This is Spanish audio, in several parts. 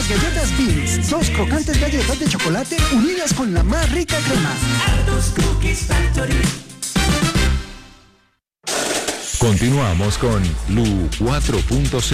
galletas Beans, 2 crocantes galletas de chocolate unidas con la más rica crema. Arthur's Cookies Factory. Continuamos con Lu 4.0.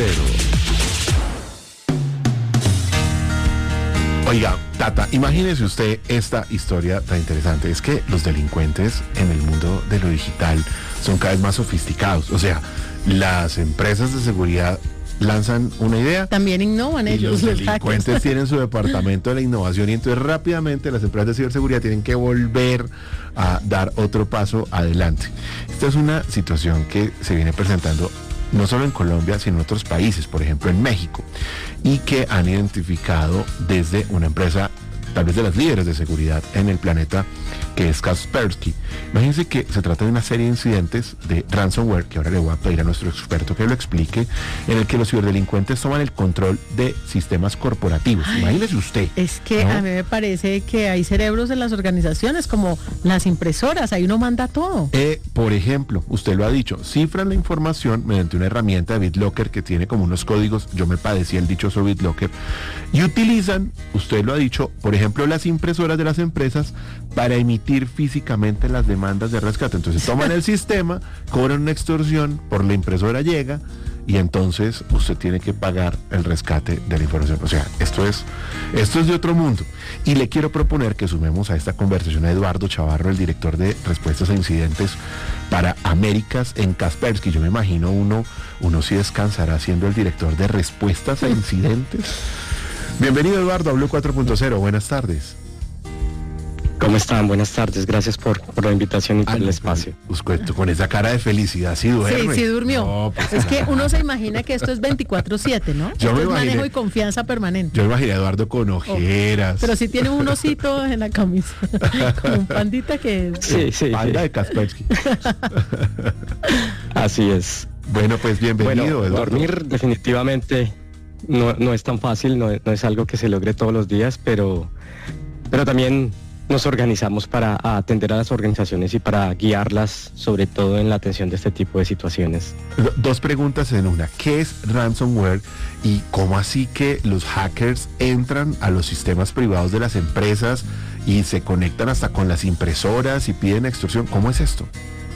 Oiga, Tata, imagínese usted esta historia tan interesante. Es que los delincuentes en el mundo de lo digital son cada vez más sofisticados. O sea, las empresas de seguridad lanzan una idea. También innovan ellos. Los delincuentes tienen su departamento de la innovación y entonces rápidamente las empresas de ciberseguridad tienen que volver a dar otro paso adelante. Esta es una situación que se viene presentando no solo en Colombia, sino en otros países, por ejemplo en México, y que han identificado desde una empresa, tal vez de las líderes de seguridad en el planeta, que es Kaspersky. Imagínense que se trata de una serie de incidentes de ransomware, que ahora le voy a pedir a nuestro experto que lo explique, en el que los ciberdelincuentes toman el control de sistemas corporativos. Imagínese usted. Es que, ¿no?, a mí me parece que hay cerebros en las organizaciones, como las impresoras, ahí uno manda todo. Por ejemplo, usted lo ha dicho, cifran la información mediante una herramienta de BitLocker que tiene como unos códigos, yo me padecí el dichoso BitLocker, y utilizan, usted lo ha dicho, por ejemplo, las impresoras de las empresas para emitir físicamente las demandas de rescate. Entonces toman el sistema, cobran una extorsión, por la impresora llega y entonces usted tiene que pagar el rescate de la información. O sea, esto es de otro mundo. Y le quiero proponer que sumemos a esta conversación a Eduardo Chavarro, el director de respuestas a incidentes para Américas en Kaspersky. Yo me imagino uno sí descansará siendo el director de respuestas a incidentes. Bienvenido, Eduardo, a Blue 4.0. Buenas tardes. ¿Cómo están? Buenas tardes, gracias por la invitación y por el espacio. Pues con esa cara de felicidad, ¿sí duerme? Sí durmió. No, pues, es que uno se imagina que esto es 24/7, ¿no? Yo esto me es imaginé, manejo y confianza permanente. Yo me imaginé a Eduardo con ojeras. Pero sí tiene un osito en la camisa, como un pandita que... Sí. Panda de Kaspersky. Así es. Bueno, pues bienvenido, Eduardo. Dormir definitivamente no es tan fácil, no es algo que se logre todos los días, pero también nos organizamos para atender a las organizaciones y para guiarlas, sobre todo en la atención de este tipo de situaciones. Dos preguntas en una. ¿Qué es ransomware y cómo así que los hackers entran a los sistemas privados de las empresas y se conectan hasta con las impresoras y piden extorsión? ¿Cómo es esto?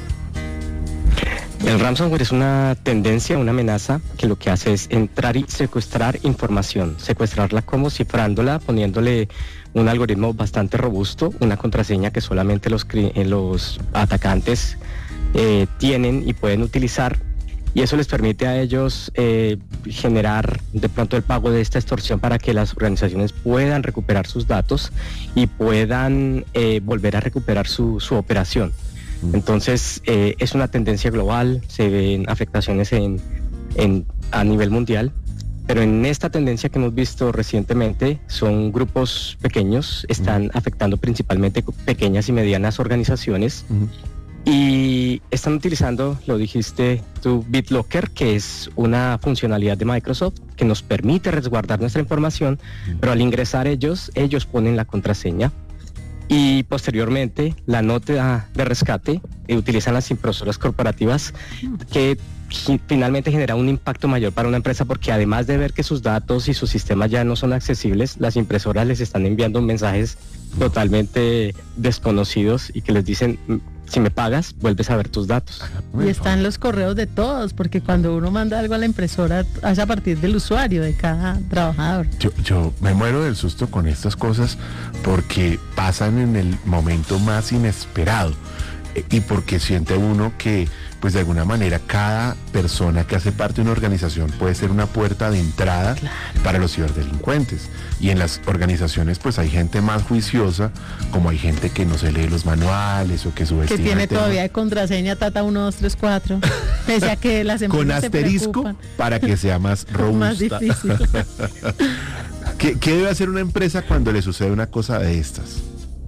El ransomware es una tendencia, una amenaza que lo que hace es entrar y secuestrar información, secuestrarla como cifrándola, poniéndole un algoritmo bastante robusto, una contraseña que solamente los atacantes tienen y pueden utilizar, y eso les permite a ellos generar de pronto el pago de esta extorsión para que las organizaciones puedan recuperar sus datos y puedan volver a recuperar su operación. Entonces es una tendencia global, se ven afectaciones a nivel mundial, pero en esta tendencia que hemos visto recientemente son grupos pequeños, están afectando principalmente pequeñas y medianas organizaciones y están utilizando, lo dijiste tú, BitLocker, que es una funcionalidad de Microsoft que nos permite resguardar nuestra información, pero al ingresar ellos ponen la contraseña. Y posteriormente la nota de rescate utilizan las impresoras corporativas, que finalmente genera un impacto mayor para una empresa, porque además de ver que sus datos y sus sistemas ya no son accesibles, las impresoras les están enviando mensajes totalmente desconocidos y que les dicen: si me pagas, vuelves a ver tus datos. Y están los correos de todos, porque cuando uno manda algo a la impresora, hace a partir del usuario, de cada trabajador. Yo me muero del susto con estas cosas porque pasan en el momento más inesperado y porque siente uno que, pues de alguna manera, cada persona que hace parte de una organización puede ser una puerta de entrada para los ciberdelincuentes. Y en las organizaciones pues hay gente más juiciosa, como hay gente que no se lee los manuales o que subestima. Que tiene todavía de contraseña Tata 1, 2, 3, 4, pese a que las empresas con asterisco para que sea más robusta. Más difícil. ¿Qué debe hacer una empresa cuando le sucede una cosa de estas?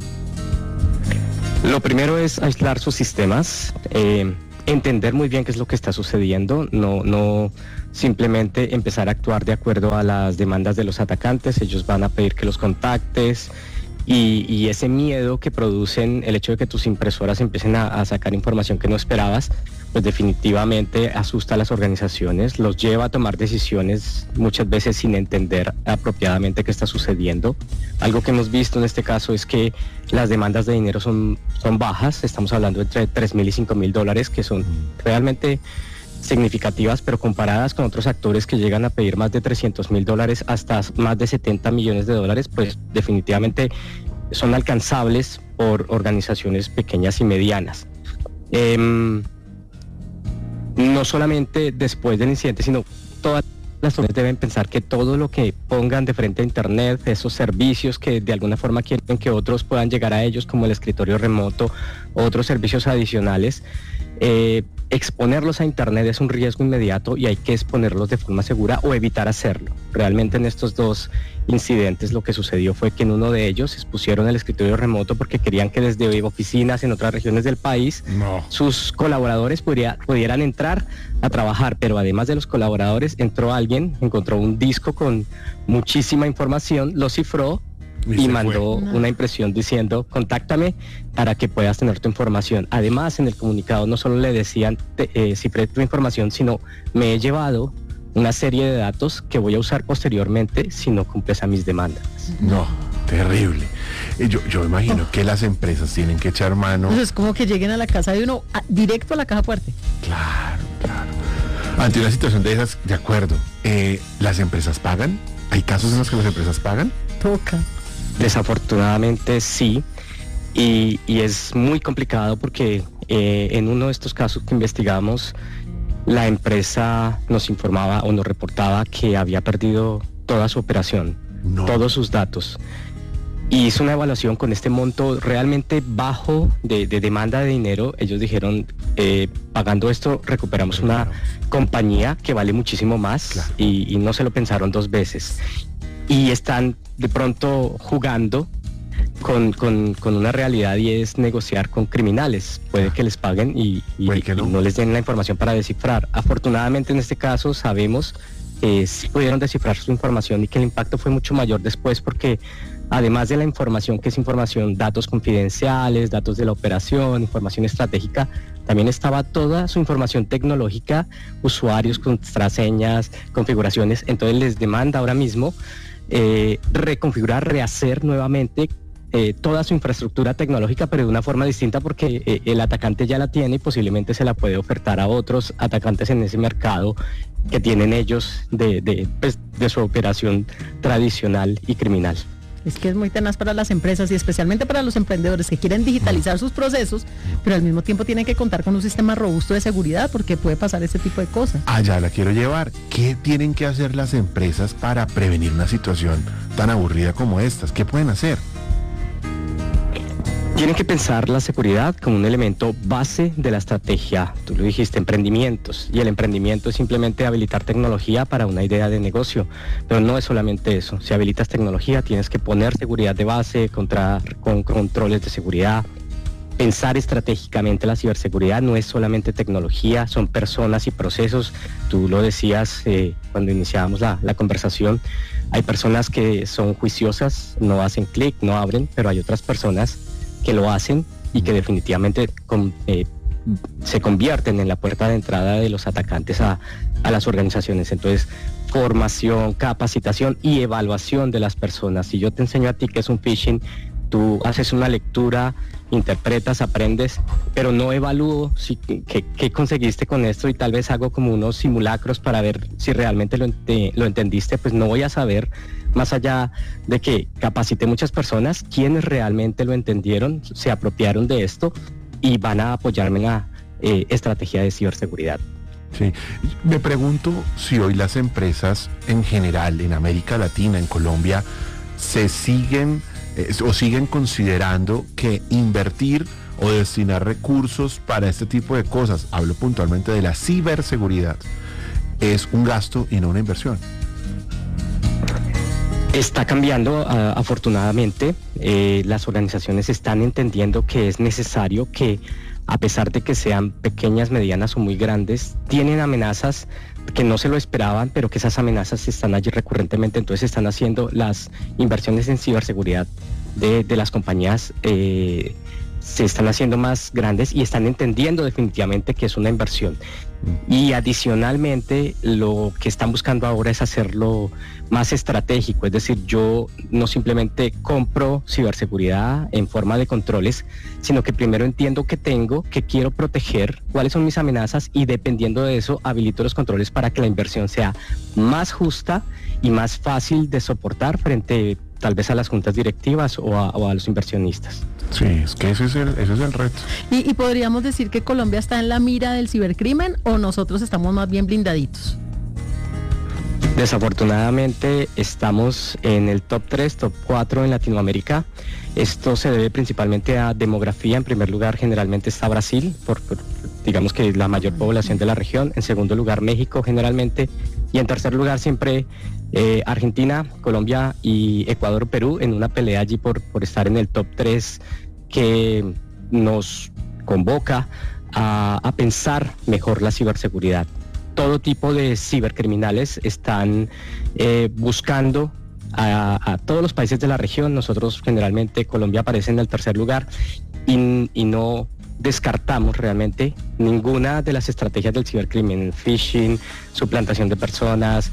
Lo primero es aislar sus sistemas, entender muy bien qué es lo que está sucediendo, no simplemente empezar a actuar de acuerdo a las demandas de los atacantes. Ellos van a pedir que los contactes y ese miedo que producen el hecho de que tus impresoras empiecen a sacar información que no esperabas, pues definitivamente asusta a las organizaciones, los lleva a tomar decisiones muchas veces sin entender apropiadamente qué está sucediendo. Algo que hemos visto en este caso es que las demandas de dinero son bajas, estamos hablando entre $3,000 y $5,000, que son realmente significativas, pero comparadas con otros actores que llegan a pedir más de $300,000 hasta más de $70 millones, pues definitivamente son alcanzables por organizaciones pequeñas y medianas. No solamente después del incidente, sino todas las personas deben pensar que todo lo que pongan de frente a Internet, esos servicios que de alguna forma quieren que otros puedan llegar a ellos, como el escritorio remoto, otros servicios adicionales, exponerlos a Internet es un riesgo inmediato y hay que exponerlos de forma segura o evitar hacerlo. Realmente en estos dos incidentes lo que sucedió fue que en uno de ellos expusieron el escritorio remoto porque querían que desde oficinas en otras regiones del país sus colaboradores pudieran entrar a trabajar, pero además de los colaboradores entró alguien, encontró un disco con muchísima información, lo cifró y mandó una impresión diciendo: contáctame para que puedas tener tu información. Además, en el comunicado no solo le decían cifré tu información, sino me he llevado una serie de datos que voy a usar posteriormente si no cumples a mis demandas. No, terrible. Yo imagino que las empresas tienen que echar mano. Entonces es como que lleguen a la casa de uno directo a la caja fuerte. Claro. Ante una situación de esas, de acuerdo, ¿las empresas pagan? ¿Hay casos en los que las empresas pagan? Toca. Desafortunadamente sí, y es muy complicado porque en uno de estos casos que investigamos, la empresa nos informaba o nos reportaba que había perdido toda su operación, todos sus datos. Y hizo una evaluación con este monto realmente bajo de demanda de dinero. Ellos dijeron, pagando esto recuperamos una compañía que vale muchísimo más, claro. y no se lo pensaron dos veces. Y están de pronto jugando con una realidad, y es negociar con criminales. Puede que les paguen y no les den la información para descifrar. Afortunadamente en este caso sabemos que sí pudieron descifrar su información y que el impacto fue mucho mayor después, porque además de la información, que es información, datos confidenciales, datos de la operación, información estratégica, también estaba toda su información tecnológica, usuarios, contraseñas, configuraciones. Entonces les demanda ahora mismo reconfigurar, rehacer nuevamente toda su infraestructura tecnológica, pero de una forma distinta, porque el atacante ya la tiene y posiblemente se la puede ofertar a otros atacantes en ese mercado que tienen ellos de su operación tradicional y criminal. Es que es muy tenaz para las empresas y especialmente para los emprendedores que quieren digitalizar sus procesos, pero al mismo tiempo tienen que contar con un sistema robusto de seguridad, porque puede pasar ese tipo de cosas. Allá la quiero llevar. ¿Qué tienen que hacer las empresas para prevenir una situación tan aburrida como estas? ¿Qué pueden hacer? Tienen que pensar la seguridad como un elemento base de la estrategia. Tú lo dijiste, emprendimientos. Y el emprendimiento es simplemente habilitar tecnología para una idea de negocio. Pero no es solamente eso. Si habilitas tecnología, tienes que poner seguridad de base, contar con controles de seguridad. Pensar estratégicamente la ciberseguridad no es solamente tecnología, son personas y procesos. Tú lo decías cuando iniciábamos la conversación. Hay personas que son juiciosas, no hacen clic, no abren, pero hay otras personas que lo hacen y que definitivamente se convierten en la puerta de entrada de los atacantes a las organizaciones. Entonces, formación, capacitación y evaluación de las personas. Si yo te enseño a ti qué es un phishing, tú haces una lectura, interpretas, aprendes, pero no evalúo qué conseguiste con esto, y tal vez hago como unos simulacros para ver si realmente lo entendiste. Pues no voy a saber, más allá de que capacité muchas personas, quienes realmente lo entendieron, se apropiaron de esto y van a apoyarme en la estrategia de ciberseguridad. Sí, me pregunto si hoy las empresas en general, en América Latina, en Colombia, siguen considerando que invertir o destinar recursos para este tipo de cosas, hablo puntualmente de la ciberseguridad, es un gasto y no una inversión. Está cambiando, afortunadamente. Las organizaciones están entendiendo que es necesario que, a pesar de que sean pequeñas, medianas o muy grandes, tienen amenazas que no se lo esperaban, pero que esas amenazas están allí recurrentemente. Entonces están haciendo las inversiones en ciberseguridad de las compañías se están haciendo más grandes y están entendiendo definitivamente que es una inversión. Y adicionalmente lo que están buscando ahora es hacerlo más estratégico, es decir, yo no simplemente compro ciberseguridad en forma de controles, sino que primero entiendo qué tengo, qué quiero proteger, cuáles son mis amenazas y dependiendo de eso habilito los controles para que la inversión sea más justa y más fácil de soportar frente tal vez a las juntas directivas o a los inversionistas. Sí, es que ese es el reto. ¿Y podríamos decir que Colombia está en la mira del cibercrimen o nosotros estamos más bien blindaditos? Desafortunadamente estamos en el top 3, top 4 en Latinoamérica. Esto se debe principalmente a demografía. En primer lugar, generalmente está Brasil, digamos que es la mayor población de la región. En segundo lugar, México generalmente. Y en tercer lugar, siempre Argentina, Colombia y Ecuador, Perú, en una pelea allí por estar en el top 3 que nos convoca a pensar mejor la ciberseguridad. Todo tipo de cibercriminales están buscando a todos los países de la región. Nosotros generalmente, Colombia aparece en el tercer lugar y no descartamos realmente ninguna de las estrategias del cibercrimen, phishing, suplantación de personas,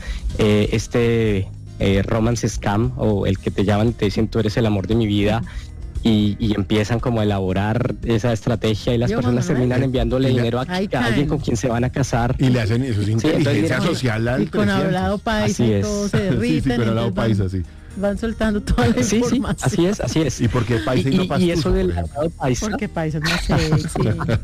romance scam o el que te llaman y te dicen tú eres el amor de mi vida. Y empiezan como a elaborar esa estrategia y las personas terminan enviándole dinero a alguien con quien se van a casar. Y le hacen eso, es inteligencia social al 300. Y con hablado paisa y todo se derriten. Sí, con hablado paisa, sí. Van soltando toda la información. Sí, así es. ¿Y por qué paisa y no pastuso? Y eso del hablado paisa. Porque paisa es más sexy.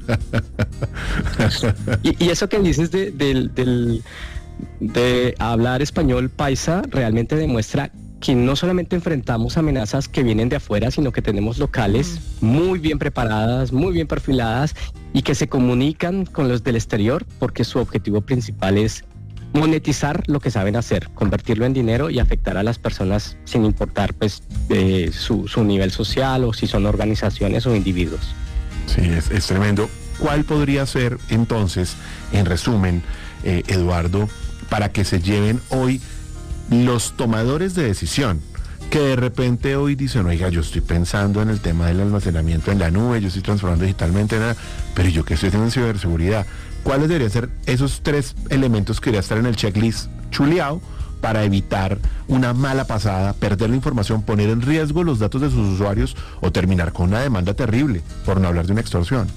y eso que dices de hablar español paisa realmente demuestra que no solamente enfrentamos amenazas que vienen de afuera, sino que tenemos locales muy bien preparadas, muy bien perfiladas y que se comunican con los del exterior porque su objetivo principal es monetizar lo que saben hacer, convertirlo en dinero y afectar a las personas sin importar pues su nivel social o si son organizaciones o individuos. Sí, es tremendo. ¿Cuál podría ser entonces, en resumen, Eduardo, para que se lleven hoy los tomadores de decisión que de repente hoy dicen, oiga, yo estoy pensando en el tema del almacenamiento en la nube, yo estoy transformando digitalmente, pero yo que estoy haciendo en ciberseguridad? ¿Cuáles deberían ser esos 3 elementos que deberían estar en el checklist chuleado para evitar una mala pasada, perder la información, poner en riesgo los datos de sus usuarios o terminar con una demanda terrible, por no hablar de una extorsión?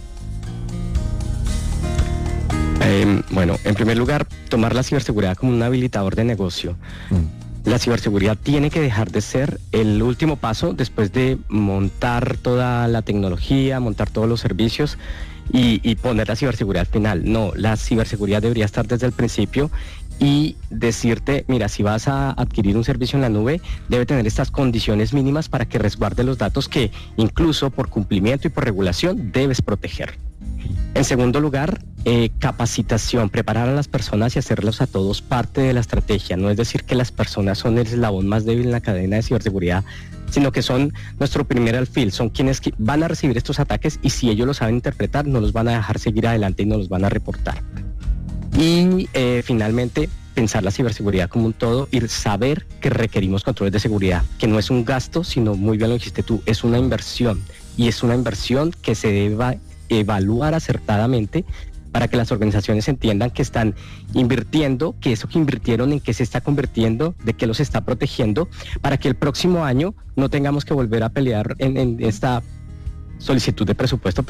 Bueno, en primer lugar, tomar la ciberseguridad como un habilitador de negocio. La ciberseguridad tiene que dejar de ser el último paso después de montar toda la tecnología, montar todos los servicios y poner la ciberseguridad al final. No, la ciberseguridad debería estar desde el principio y decirte, mira, si vas a adquirir un servicio en la nube, debe tener estas condiciones mínimas para que resguarde los datos que incluso por cumplimiento y por regulación debes proteger. En segundo lugar, capacitación, preparar a las personas y hacerlos a todos parte de la estrategia. No es decir que las personas son el eslabón más débil en la cadena de ciberseguridad, sino que son nuestro primer alfil, son quienes van a recibir estos ataques y si ellos lo saben interpretar, no los van a dejar seguir adelante y no los van a reportar. Y finalmente, pensar la ciberseguridad como un todo y saber que requerimos controles de seguridad, que no es un gasto, sino, muy bien lo dijiste tú, es una inversión y es una inversión que se deba evaluar acertadamente para que las organizaciones entiendan que están invirtiendo, que eso que invirtieron en qué se está convirtiendo, de qué los está protegiendo, para que el próximo año no tengamos que volver a pelear en esta solicitud de presupuesto,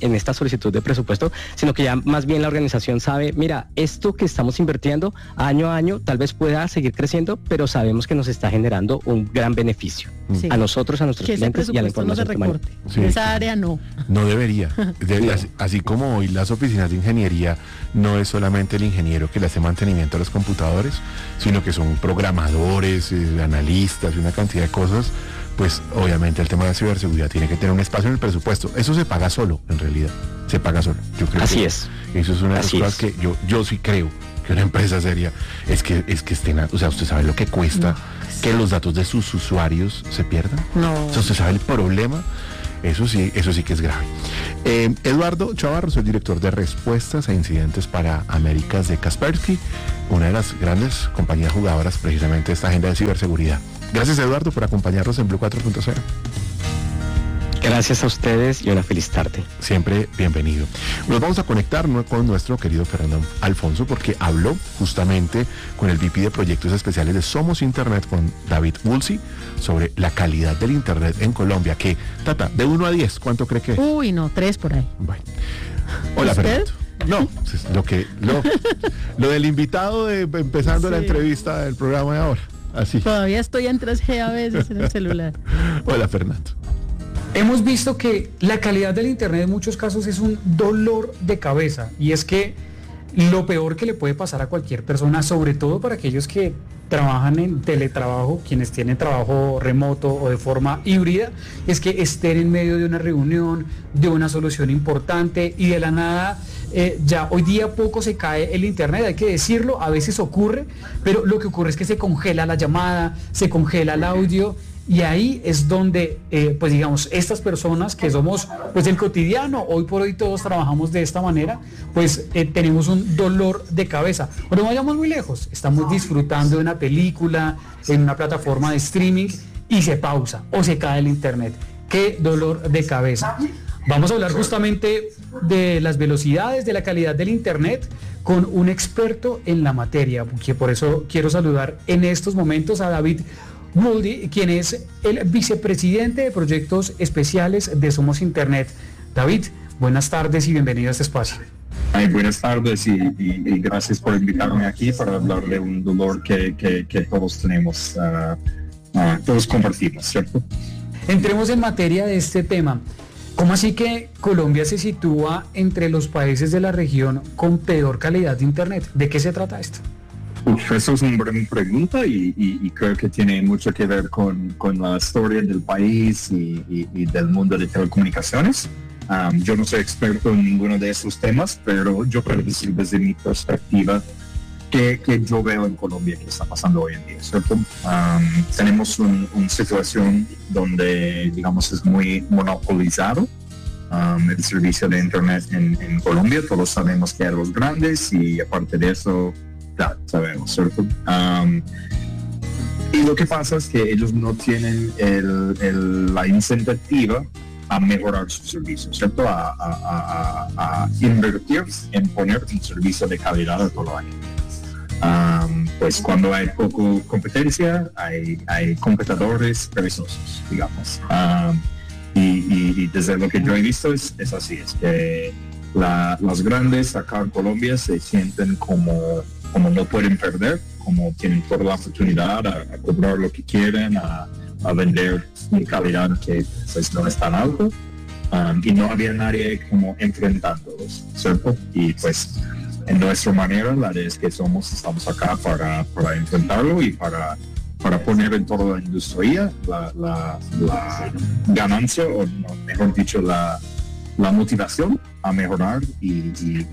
sino que ya más bien la organización sabe, mira, esto que estamos invirtiendo año a año tal vez pueda seguir creciendo, pero sabemos que nos está generando un gran beneficio a nosotros, a nuestros clientes y a la información que manejan. Sí, esa área no debería. Así como hoy las oficinas de ingeniería no es solamente el ingeniero que le hace mantenimiento a los computadores, sino que son programadores, analistas y una cantidad de cosas. Pues obviamente el tema de la ciberseguridad tiene que tener un espacio en el presupuesto. Eso se paga solo, en realidad. Se paga solo. Yo creo Así que es. Eso es una de las cosas que yo sí creo que una empresa seria es que estén, o sea, usted sabe lo que cuesta que los datos de sus usuarios se pierdan. No. O sea, usted sabe el problema. Eso sí que es grave. Eduardo Chavarros, el director de respuestas a incidentes para Américas de Kaspersky, una de las grandes compañías jugadoras precisamente de esta agenda de ciberseguridad. Gracias, Eduardo, por acompañarnos en Blue 4.0. Gracias a ustedes y una feliz tarde. Siempre bienvenido. Nos vamos a conectar con nuestro querido Fernando Alfonso porque habló justamente con el VP de Proyectos Especiales de Somos Internet, con David Woolsey, sobre la calidad del Internet en Colombia. Que, Tata, de 1 a 10, ¿cuánto cree que es? Uy, no, 3 por ahí. Bueno. Hola, ¿Usted? Fernando. No, lo del invitado de empezando la entrevista del programa de ahora. Así. Todavía estoy en 3G a veces en el celular. Hola, Fernando. Hemos visto que la calidad del Internet en muchos casos es un dolor de cabeza, y es que lo peor que le puede pasar a cualquier persona, sobre todo para aquellos que trabajan en teletrabajo, quienes tienen trabajo remoto o de forma híbrida, es que estén en medio de una reunión, de una solución importante y de la nada, ya hoy día poco se cae el Internet, hay que decirlo, a veces ocurre, pero lo que ocurre es que se congela la llamada, se congela el audio. Y ahí es donde, pues digamos, estas personas que somos, pues el cotidiano, hoy por hoy todos trabajamos de esta manera, pues tenemos un dolor de cabeza. Pero no vayamos muy lejos, estamos disfrutando de una película en una plataforma de streaming y se pausa o se cae el Internet. ¡Qué dolor de cabeza! Vamos a hablar justamente de las velocidades, de la calidad del Internet, con un experto en la materia, que por eso quiero saludar en estos momentos a David Woolsey, quien es el vicepresidente de Proyectos Especiales de Somos Internet. David, buenas tardes y bienvenido a este espacio. Buenas tardes y gracias por invitarme aquí para hablar de un dolor que todos tenemos, todos compartimos, ¿cierto? Entremos en materia de este tema. ¿Cómo así que Colombia se sitúa entre los países de la región con peor calidad de Internet? ¿De qué se trata esto? Eso es una buena pregunta y creo que tiene mucho que ver con la historia del país y del mundo de telecomunicaciones. Yo no soy experto en ninguno de esos temas, pero yo puedo decir desde mi perspectiva que yo veo en Colombia que está pasando hoy en día, ¿cierto? Tenemos una situación donde, digamos, es muy monopolizado el servicio de Internet en Colombia. Todos sabemos que hay los grandes y aparte de eso, claro, sabemos, ¿cierto? Y lo que pasa es que ellos no tienen la incentiva a mejorar su servicio, ¿cierto? A invertir en poner un servicio de calidad a todo el año. Pues cuando hay poco competencia, hay competidores perezosos, digamos. Y desde lo que yo he visto es así, es que las grandes acá en Colombia se sienten como no pueden perder, como tienen toda la oportunidad a cobrar lo que quieren, a vender en calidad que pues no es tan alto, y no había nadie como enfrentándolos, ¿cierto? Y pues en nuestra manera, la de es que estamos acá para enfrentarlo y para poner en toda la industria la ganancia, o no, mejor dicho, la motivación a mejorar y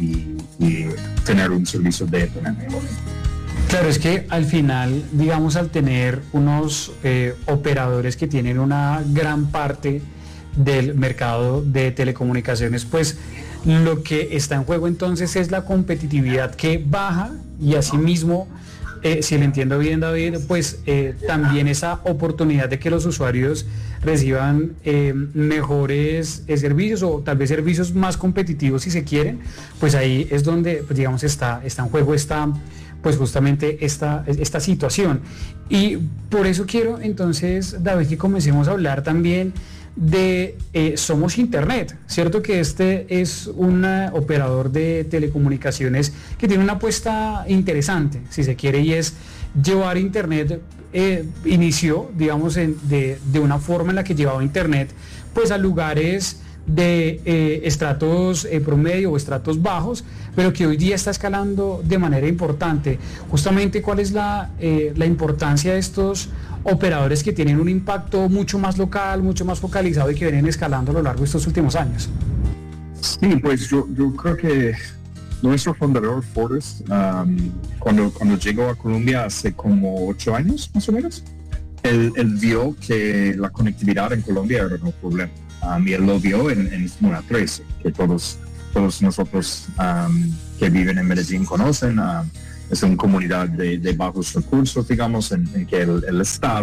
tener un servicio de Internet mejor. Claro, es que al final, digamos, al tener unos operadores que tienen una gran parte del mercado de telecomunicaciones, pues lo que está en juego entonces es la competitividad que baja y asimismo, si le entiendo bien, David, pues también esa oportunidad de que los usuarios reciban mejores servicios o tal vez servicios más competitivos si se quieren, pues ahí es donde, pues, digamos, está en juego pues justamente esta situación. Y por eso quiero entonces, David, que comencemos a hablar también de Somos Internet, ¿cierto? Que este es un operador de telecomunicaciones que tiene una apuesta interesante, si se quiere, y es llevar Internet, inició, digamos, de una forma en la que llevaba Internet pues a lugares de estratos promedio o estratos bajos, pero que hoy día está escalando de manera importante. Justamente, ¿cuál es la importancia de estos operadores que tienen un impacto mucho más local, mucho más focalizado y que vienen escalando a lo largo de estos últimos años? Sí, pues yo creo que nuestro fundador, Forrest, cuando llegó a Colombia hace como 8 años, más o menos, él vio que la conectividad en Colombia era un problema. Y él lo vio en Zona 13, que todos nosotros que viven en Medellín conocen. Es una comunidad de bajos recursos, digamos, en que el Estado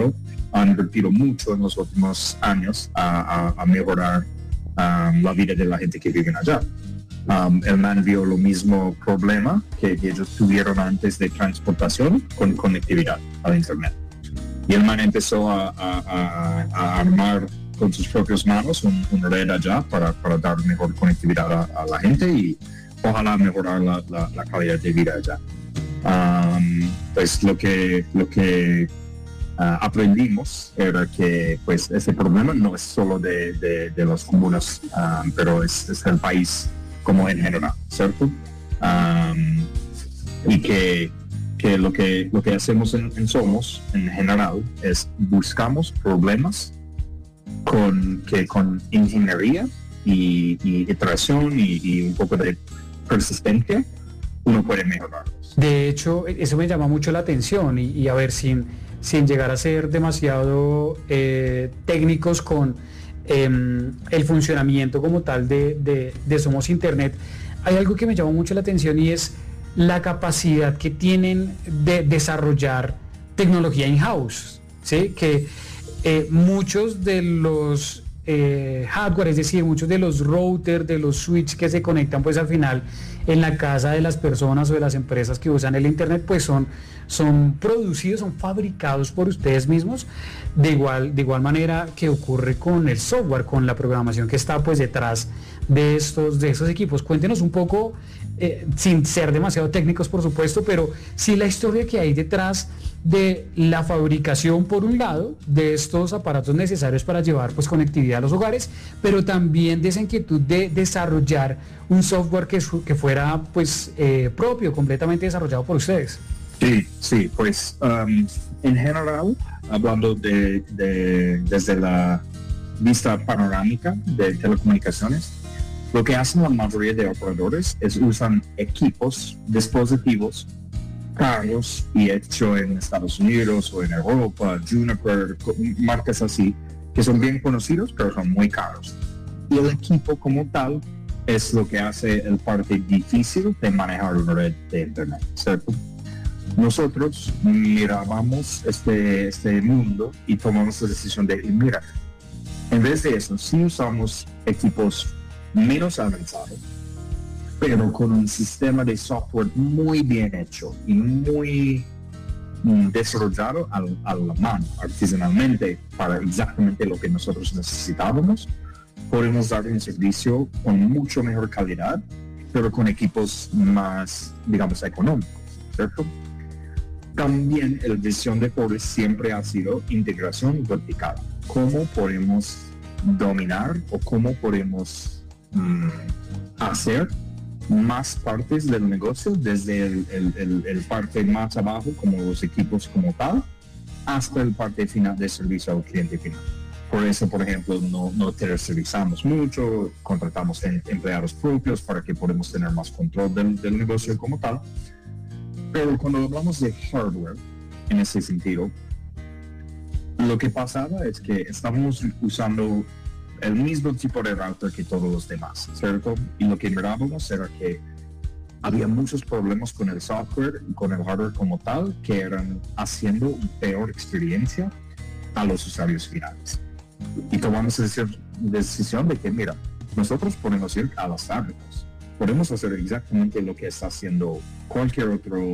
ha invertido mucho en los últimos años a mejorar la vida de la gente que vive allá. El man vio lo mismo problema que ellos tuvieron antes de transportación con conectividad al internet. Y el man empezó a armar con sus propias manos una red allá para dar mejor conectividad a la gente y ojalá mejorar la calidad de vida allá. Pues lo que aprendimos era que pues ese problema no es solo de las comunas, pero es el país como en general, ¿cierto? Y que lo que hacemos en Somos en general es buscamos problemas con ingeniería y iteración y un poco de persistencia uno puede mejorarlos. De hecho, eso me llama mucho la atención y a ver, sin llegar a ser demasiado técnicos con el funcionamiento como tal de Somos Internet, hay algo que me llama mucho la atención y es la capacidad que tienen de desarrollar tecnología in-house, ¿sí? Que muchos de los hardware, es decir, muchos de los routers, de los switches que se conectan pues al final en la casa de las personas o de las empresas que usan el internet, pues son producidos, son fabricados por ustedes mismos, de igual manera que ocurre con el software, con la programación que está pues detrás de estos equipos. Cuéntenos un poco, sin ser demasiado técnicos por supuesto, pero sí la historia que hay detrás de la fabricación por un lado de estos aparatos necesarios para llevar pues conectividad a los hogares, pero también de esa inquietud de desarrollar un software que fuera pues propio, completamente desarrollado por ustedes. Sí, pues en general, hablando desde la vista panorámica de telecomunicaciones, lo que hacen la mayoría de operadores es usan equipos, dispositivos caros y hecho en Estados Unidos o en Europa, Juniper, marcas así, que son bien conocidos pero son muy caros. Y el equipo como tal es lo que hace el parte difícil de manejar una red de internet, ¿cierto? Nosotros mirábamos este mundo y tomamos la decisión de, mira, en vez de eso, si usamos equipos menos avanzados, pero con un sistema de software muy bien hecho y muy desarrollado a la mano, artesanalmente, para exactamente lo que nosotros necesitábamos, podemos dar un servicio con mucho mejor calidad, pero con equipos más, digamos, económicos, ¿cierto? También la visión de Core siempre ha sido integración vertical. ¿Cómo podemos dominar o cómo podemos hacer más partes del negocio, desde el parte más abajo, como los equipos como tal, hasta el parte final de servicio al cliente final? Por eso, por ejemplo, no tercerizamos mucho, contratamos empleados propios para que podamos tener más control del negocio como tal. Pero cuando hablamos de hardware, en ese sentido, lo que pasaba es que estábamos usando el mismo tipo de router que todos los demás, ¿cierto? Y lo que mirábamos era que había muchos problemas con el software y con el hardware como tal, que eran haciendo una peor experiencia a los usuarios finales. Y tomamos esa decisión de que, mira, nosotros podemos ir a las fábricas, podemos hacer exactamente lo que está haciendo cualquier otro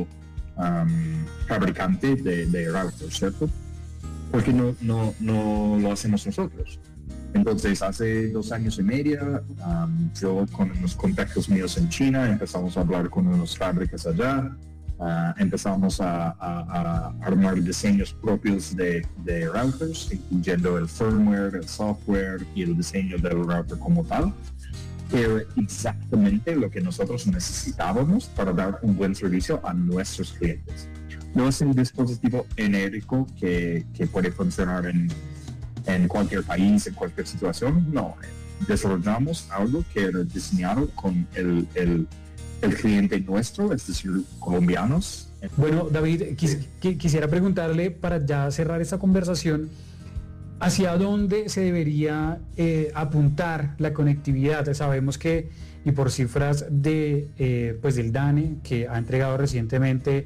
fabricante de router, ¿cierto? Porque no lo hacemos nosotros. Entonces, hace 2 años y medio, yo con unos contactos míos en China empezamos a hablar con unas fábricas allá, empezamos a armar diseños propios de routers, incluyendo el firmware, el software y el diseño del router como tal, que era exactamente lo que nosotros necesitábamos para dar un buen servicio a nuestros clientes. No es un dispositivo genérico que puede funcionar en cualquier país, en cualquier situación. No, desarrollamos algo que era diseñado con el cliente nuestro, es decir, colombianos. Bueno, David, quisiera preguntarle, para ya cerrar esta conversación, ¿hacia dónde se debería apuntar la conectividad? Sabemos que, y por cifras del DANE, que ha entregado recientemente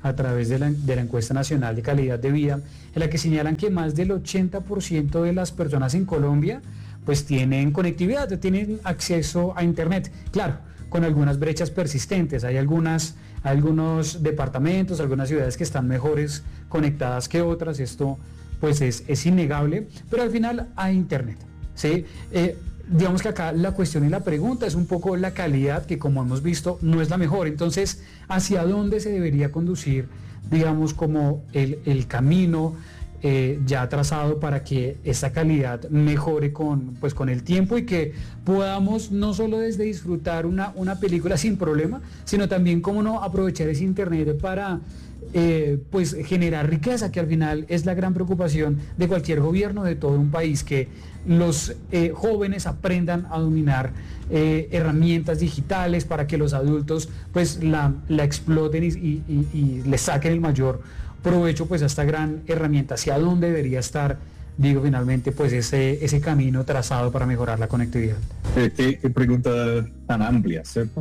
a través de la encuesta nacional de calidad de vida, en la que señalan que más del 80% de las personas en Colombia pues tienen conectividad, tienen acceso a internet. Claro, con algunas brechas persistentes. Hay algunos departamentos, algunas ciudades que están mejores conectadas que otras. Esto pues es innegable, pero al final hay internet, ¿sí? Digamos que acá la cuestión y la pregunta es un poco la calidad, que como hemos visto no es la mejor. Entonces, ¿hacia dónde se debería conducir, digamos, como el camino ya trazado para que esa calidad mejore con el tiempo, y que podamos no solo desde disfrutar una película sin problema, sino también cómo no aprovechar ese internet para pues generar riqueza, que al final es la gran preocupación de cualquier gobierno de todo un país, que los jóvenes aprendan a dominar herramientas digitales para que los adultos pues la exploten y le saquen el mayor provecho pues a esta gran herramienta. ¿Hacia dónde debería estar, digo, finalmente pues ese camino trazado para mejorar la conectividad? Qué pregunta tan amplia, ¿cierto?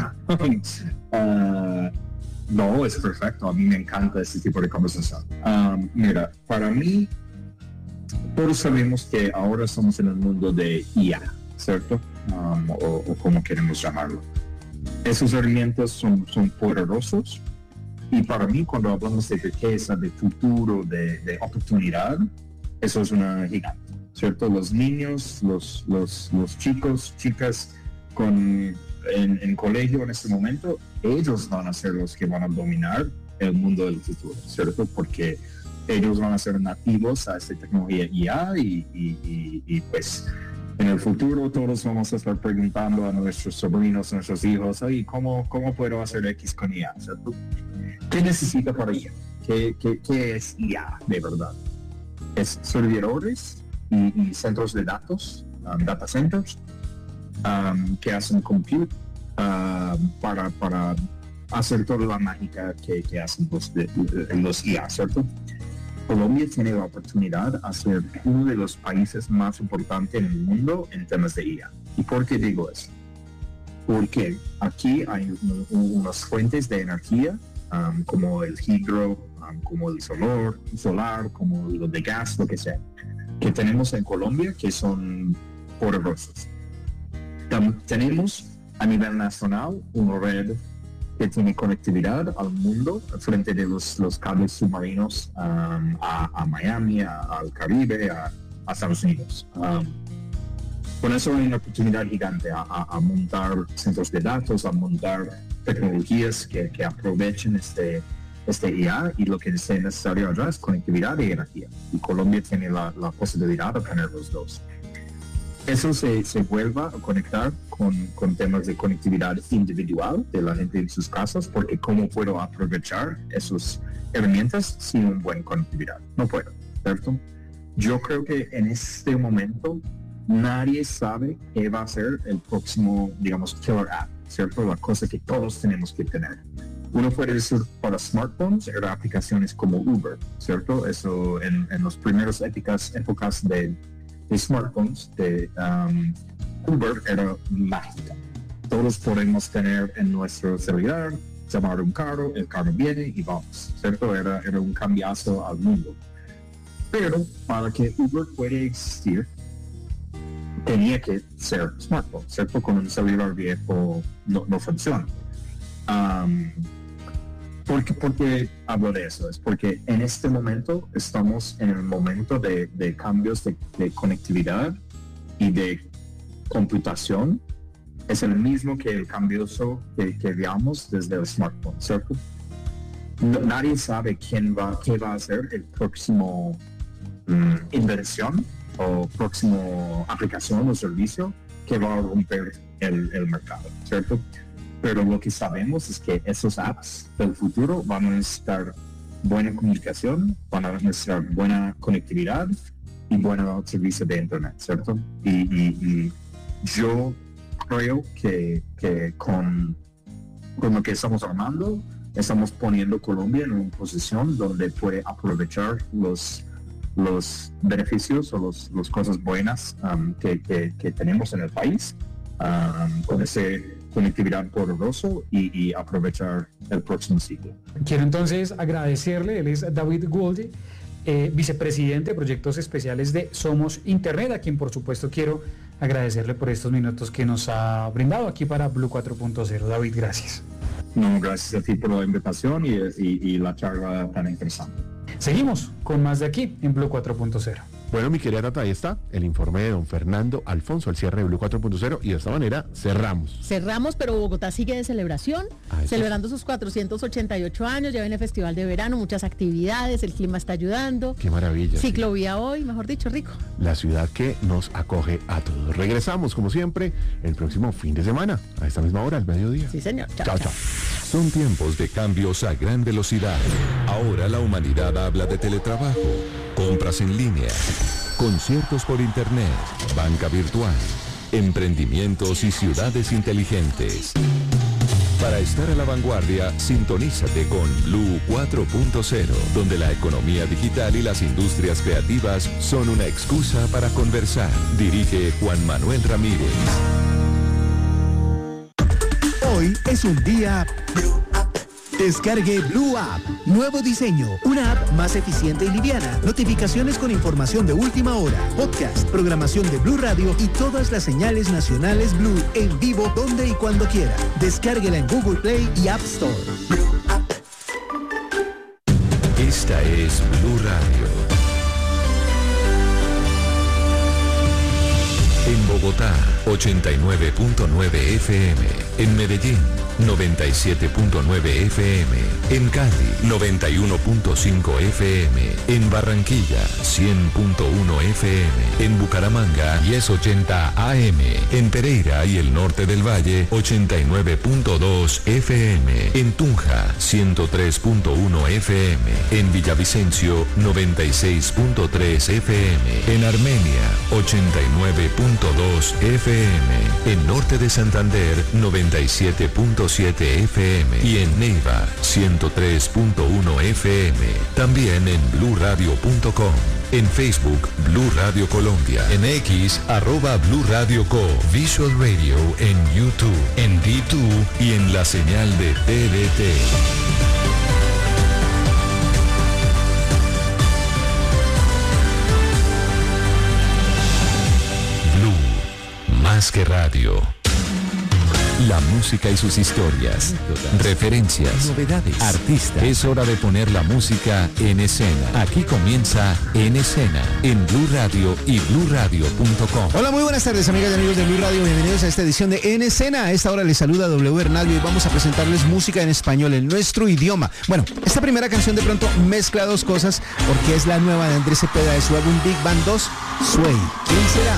No, es perfecto. A mí me encanta este tipo de conversación. Mira, para mí, todos sabemos que ahora estamos en el mundo de IA, ¿cierto? O como queremos llamarlo. Esos herramientas son poderosos, y para mí, cuando hablamos de riqueza, de futuro, de oportunidad, eso es una gigante, ¿cierto? Los niños, los chicos, chicas en colegio en este momento, ellos van a ser los que van a dominar el mundo del futuro, ¿cierto? Porque ellos van a ser nativos a esta tecnología IA, y pues en el futuro todos vamos a estar preguntando a nuestros sobrinos, a nuestros hijos, ¿y cómo puedo hacer X con IA? ¿Cierto? ¿Qué necesita para IA? ¿Qué es IA de verdad? Es servidores y centros de datos, data centers, que hacen compute para hacer toda la mágica que hacen los IA, ¿cierto? Colombia tiene la oportunidad de ser uno de los países más importantes en el mundo en temas de IA. ¿Y por qué digo eso? Porque aquí hay unas fuentes de energía, como el hidro, como el solar, como lo de gas, lo que sea, que tenemos en Colombia, que son poderosos. Tenemos a nivel nacional una red que tiene conectividad al mundo frente de los cables submarinos a Miami, al Caribe, a Estados Unidos. Con eso hay una oportunidad gigante a montar centros de datos, a montar tecnologías que aprovechen este IA, y lo que es necesario allá es conectividad y energía. Y Colombia tiene la posibilidad de tener los dos. Eso se vuelva a conectar con temas de conectividad individual de la gente en sus casas, porque ¿cómo puedo aprovechar esas herramientas sin una buena conectividad? No puedo, ¿cierto? Yo creo que en este momento nadie sabe qué va a ser el próximo, digamos, killer app, ¿cierto? La cosa que todos tenemos que tener. Uno puede decir para smartphones, eran aplicaciones como Uber, ¿cierto? Eso en las primeras épocas de smartphones, Uber era mágica. Todos podemos tener en nuestro celular, llamar un carro, el carro viene y vamos, ¿cierto? Era un cambiazo al mundo. Pero para que Uber pueda existir, tenía que ser smartphone, ¿cierto? Con un celular viejo no funciona. ¿Por qué hablo de eso? Es porque en este momento estamos en el momento de cambios de conectividad y de computación. Es el mismo que el cambio que veamos desde el smartphone, ¿cierto? Nadie sabe qué va a ser el próximo invención o próximo aplicación o servicio que va a romper el mercado, ¿cierto? Pero lo que sabemos es que esos apps del futuro van a necesitar buena comunicación, van a necesitar buena conectividad y buen servicio de internet, ¿cierto? Y yo creo que con lo que estamos armando, estamos poniendo Colombia en una posición donde puede aprovechar los beneficios o las cosas buenas que tenemos en el país, con ese conectividad poderoso y aprovechar el próximo ciclo. Quiero entonces agradecerle, él es David Gould, vicepresidente de proyectos especiales de Somos Internet, a quien por supuesto quiero agradecerle por estos minutos que nos ha brindado aquí para Blue 4.0. David, gracias. No, gracias a ti por la invitación y la charla tan interesante. Seguimos con más de aquí en Blue 4.0. Bueno, mi querida Tata, ahí está el informe de don Fernando Alfonso, al cierre de Blue 4.0, y de esta manera cerramos. Cerramos, pero Bogotá sigue de celebración, celebrando sus 488 años, ya viene Festival de Verano, muchas actividades, el clima está ayudando. Qué maravilla. Ciclovía hoy, mejor dicho, rico. La ciudad que nos acoge a todos. Regresamos, como siempre, el próximo fin de semana, a esta misma hora, al mediodía. Sí, señor. Chao, chao. Son tiempos de cambios a gran velocidad. Ahora la humanidad habla de teletrabajo, compras en línea, conciertos por internet, banca virtual, emprendimientos y ciudades inteligentes. Para estar a la vanguardia, sintonízate con Blue 4.0, donde la economía digital y las industrias creativas son una excusa para conversar. Dirige Juan Manuel Ramírez. Hoy es un día... Descargue Blue App. Nuevo diseño. Una app más eficiente y liviana. Notificaciones con información de última hora. Podcast, programación de Blue Radio y todas las señales nacionales Blue en vivo donde y cuando quiera. Descárguela en Google Play y App Store. Esta es Blue Radio. En Bogotá, 89.9 FM. En Medellín, 97.9 FM. En Cali, 91.5 FM. En Barranquilla, 100.1 FM. En Bucaramanga, 1080 AM. En Pereira y el norte del Valle, 89.2 FM. En Tunja, 103.1 FM. En Villavicencio, 96.3 FM. En Armenia, 89.2 FM. En norte de Santander, 97.7 FM. Y en Neiva, 103.1 FM. También en bluradio.com. En Facebook, Blue Radio Colombia. En X, @Blue Radio Co. Visual Radio en YouTube, en D2 y en la señal de TDT. Blue, más que radio. La música y sus historias, referencias, novedades, artistas. Es hora de poner la música en escena. Aquí comienza En Escena, en Blue Radio y bluradio.com. Hola, muy buenas tardes, amigas y amigos de Blue Radio. Bienvenidos a esta edición de En Escena. A esta hora les saluda W Bernal y hoy vamos a presentarles música en español, en nuestro idioma. Bueno, esta primera canción de pronto mezcla dos cosas porque es la nueva de Andrés Cepeda de su álbum Big Band 2, Sway. ¿Quién será?